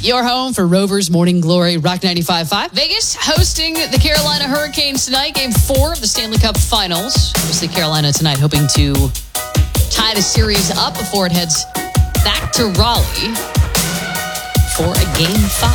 your home for Rovers Morning Glory, Rock 95.5. Vegas hosting the Carolina Hurricanes tonight, Game 4 of the Stanley Cup Finals. Obviously, Carolina tonight hoping to tie the series up before it heads back to Raleigh for a Game 5.